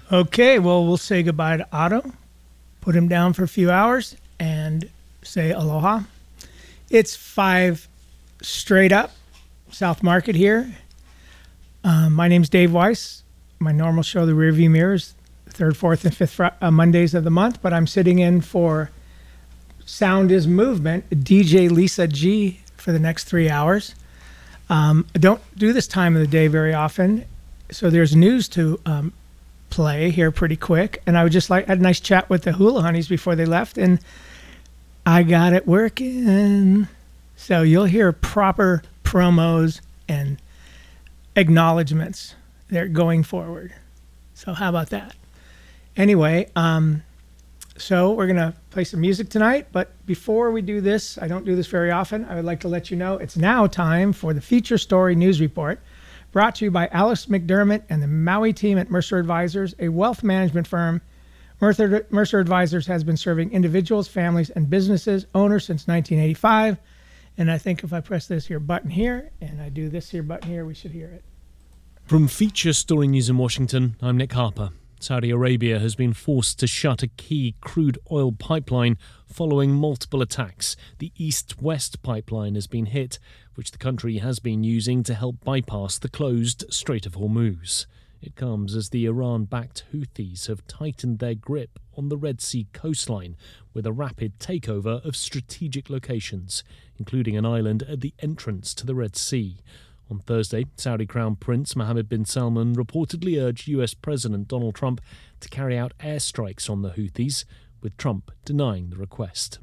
Okay, well, we'll say goodbye to Otto, put him down for a few hours, and say aloha. It's 5 straight up, South Market here. My name's Dave Weiss. My normal show, The Rearview Mirrors, third, fourth, and fifth Mondays of the month, but I'm sitting in for Sound is Movement, DJ Lisa G, for the next 3 hours. I don't do this time of the day very often, so there's news to play here pretty quick. And I would just had a nice chat with the Hula Honeys before they left, and I got it working. So you'll hear proper promos and acknowledgments there going forward. So how about that? Anyway, so we're going to play some music tonight. But before we do this, I don't do this very often, I would like to let you know it's now time for the Feature Story News Report, brought to you by Alice McDermott and the Maui team at Mercer Advisors, a wealth management firm. Mercer Advisors has been serving individuals, families, and businesses owners since 1985. And I think if I press this here button here, and I do this here button here, we should hear it. From Feature Story News in Washington, I'm Nick Harper. Saudi Arabia has been forced to shut a key crude oil pipeline following multiple attacks. The East-West pipeline has been hit, which the country has been using to help bypass the closed Strait of Hormuz. It comes as the Iran-backed Houthis have tightened their grip on the Red Sea coastline with a rapid takeover of strategic locations, including an island at the entrance to the Red Sea. On Thursday, Saudi Crown Prince Mohammed bin Salman reportedly urged US President Donald Trump to carry out airstrikes on the Houthis, with Trump denying the request.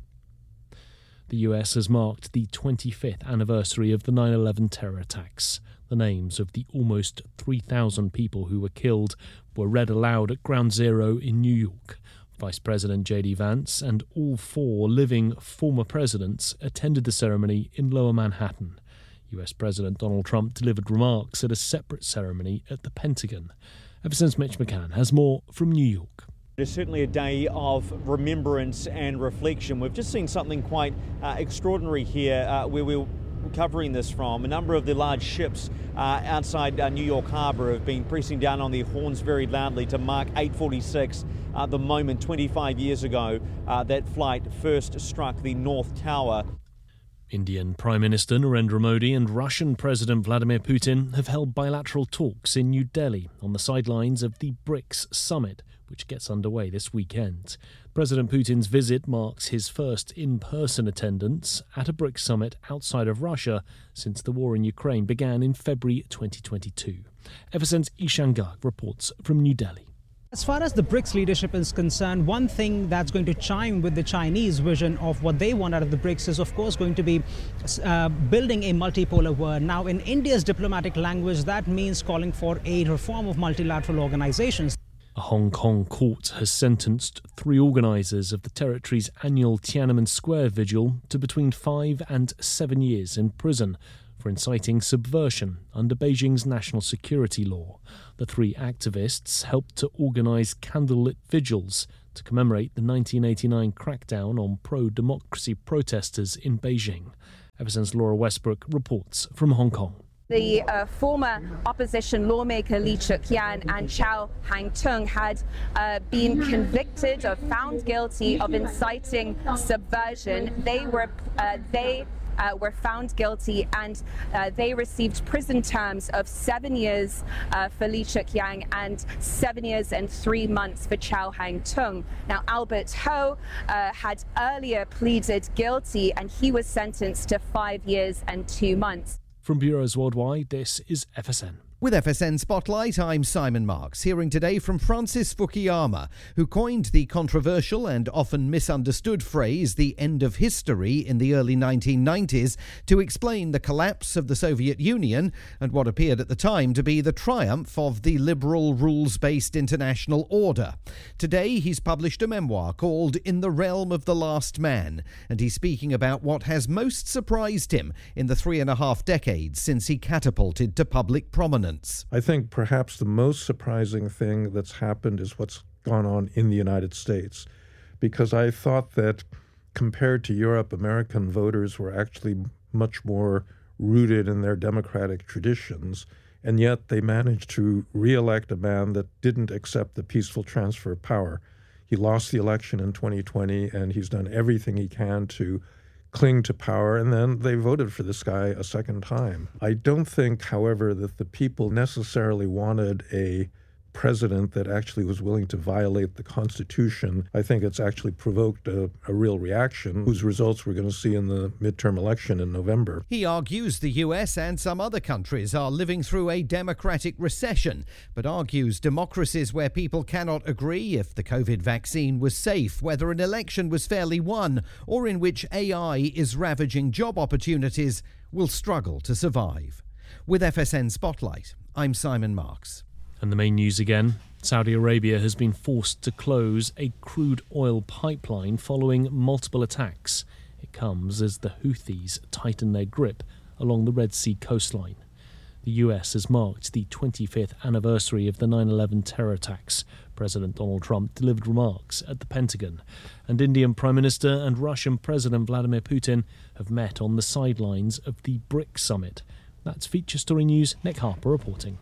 The US has marked the 25th anniversary of the 9/11 terror attacks. The names of the almost 3,000 people who were killed were read aloud at Ground Zero in New York. Vice President J.D. Vance and all 4 living former presidents attended the ceremony in Lower Manhattan. US President Donald Trump delivered remarks at a separate ceremony at the Pentagon. Ever since Mitch McCann has more from New York. It is certainly a day of remembrance and reflection. We've just seen something quite extraordinary here where we're covering this from. A number of the large ships outside New York Harbor have been pressing down on their horns very loudly to mark 8:46, the moment 25 years ago that flight first struck the North Tower. Indian Prime Minister Narendra Modi and Russian President Vladimir Putin have held bilateral talks in New Delhi on the sidelines of the BRICS summit, which gets underway this weekend. President Putin's visit marks his first in-person attendance at a BRICS summit outside of Russia since the war in Ukraine began in February 2022. Ever since Ishan Garg reports from New Delhi. As far as the BRICS leadership is concerned, one thing that's going to chime with the Chinese vision of what they want out of the BRICS is, of course, going to be building a multipolar world. Now, in India's diplomatic language, that means calling for a reform of multilateral organizations. A Hong Kong court has sentenced 3 organisers of the territory's annual Tiananmen Square vigil to between 5 and 7 years in prison for inciting subversion under Beijing's national security law. The 3 activists helped to organise candlelit vigils to commemorate the 1989 crackdown on pro-democracy protesters in Beijing. Ever since Laura Westbrook reports from Hong Kong. The former opposition lawmaker Lee Cheuk-yan and Chow Hang-tung had been convicted or found guilty of inciting subversion. They were found guilty, and they received prison terms of 7 years for Lee Cheuk-yang and 7 years and 3 months for Chow Hang-tung. Now, Albert Ho had earlier pleaded guilty, and he was sentenced to 5 years and 2 months. From Bureaus Worldwide, this is FSN. With FSN Spotlight, I'm Simon Marks, hearing today from Francis Fukuyama, who coined the controversial and often misunderstood phrase, the end of history, in the early 1990s to explain the collapse of the Soviet Union and what appeared at the time to be the triumph of the liberal, rules-based international order. Today, he's published a memoir called In the Realm of the Last Man, and he's speaking about what has most surprised him in the 3.5 decades since he catapulted to public prominence. I think perhaps the most surprising thing that's happened is what's gone on in the United States, because I thought that compared to Europe, American voters were actually much more rooted in their democratic traditions And yet they managed to re-elect a man that didn't accept the peaceful transfer of power. He lost the election in 2020, and he's done everything he can to cling to power, and then they voted for this guy a second time. I don't think, however, that the people necessarily wanted a president that actually was willing to violate the Constitution. I think it's actually provoked a real reaction, whose results we're going to see in the midterm election in November. He argues the US and some other countries are living through a democratic recession, but argues democracies where people cannot agree if the COVID vaccine was safe, whether an election was fairly won, or in which AI is ravaging job opportunities, will struggle to survive. With FSN Spotlight, I'm Simon Marks. And the main news again, Saudi Arabia has been forced to close a crude oil pipeline following multiple attacks. It comes as the Houthis tighten their grip along the Red Sea coastline. The US has marked the 25th anniversary of the 9/11 terror attacks. President Donald Trump delivered remarks at the Pentagon. And Indian Prime Minister and Russian President Vladimir Putin have met on the sidelines of the BRICS summit. That's Feature Story News. Nick Harper reporting.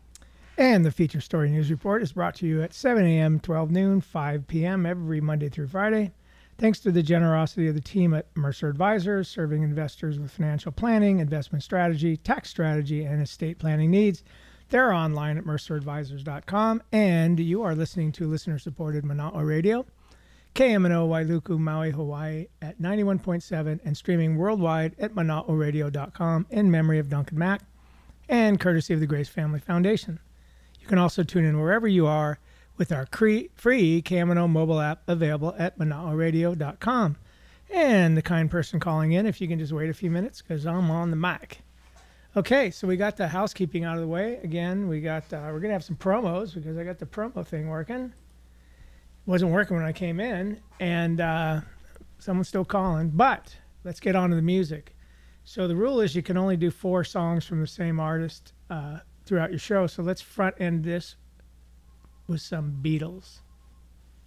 And the Feature Story News Report is brought to you at 7 a.m., 12 noon, 5 p.m. every Monday through Friday. Thanks to the generosity of the team at Mercer Advisors, serving investors with financial planning, investment strategy, tax strategy, and estate planning needs. They're online at merceradvisors.com. And you are listening to listener-supported Mana'o Radio, KMNO Wailuku, Maui, Hawaii at 91.7 and streaming worldwide at mana'oradio.com in memory of Duncan Mack and courtesy of the Grace Family Foundation. You can also tune in wherever you are with our free KMNO mobile app available at mana'oradio.com. And the kind person calling in, if you can just wait a few minutes because I'm on the mic. Okay, so we got the housekeeping out of the way. Again, we're going to have some promos because I got the promo thing working. It wasn't working when I came in, and someone's still calling. But let's get on to the music. So the rule is you can only do 4 songs from the same artist throughout your show. So let's front end this with some Beatles.